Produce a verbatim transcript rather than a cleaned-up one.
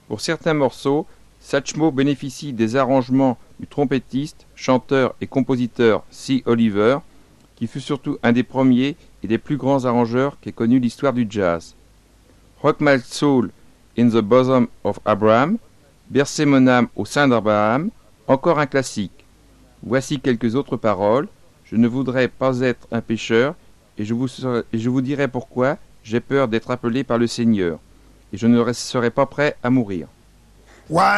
Pour certains morceaux, Satchmo bénéficie des arrangements du trompettiste, chanteur et compositeur C. Oliver, qui fut surtout un des premiers et des plus grands arrangeurs qu'ait connu l'histoire du jazz. Rock My Soul in the Bosom of Abraham, Bercez mon âme au sein d'Abraham, encore un classique. Voici quelques autres paroles. Je ne voudrais pas être un pécheur, et je vous, serai, et je vous dirai pourquoi j'ai peur d'être appelé par le Seigneur, et je ne serai pas prêt à mourir. Why